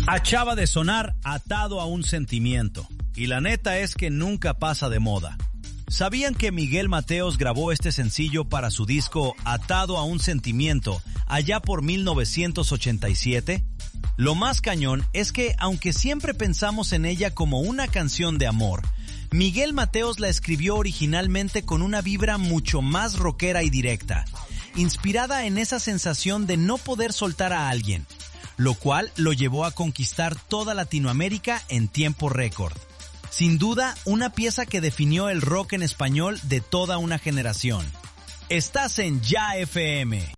Acaba de sonar Atado a un sentimiento, y la neta es que nunca pasa de moda. ¿Sabían que Miguel Mateos grabó este sencillo para su disco Atado a un sentimiento allá por 1987? Lo más cañón es que, aunque siempre pensamos en ella como una canción de amor, Miguel Mateos la escribió originalmente con una vibra mucho más rockera y directa, inspirada en esa sensación de no poder soltar a alguien, lo cual lo llevó a conquistar toda Latinoamérica en tiempo récord. Sin duda, una pieza que definió el rock en español de toda una generación. Estás en Ya FM.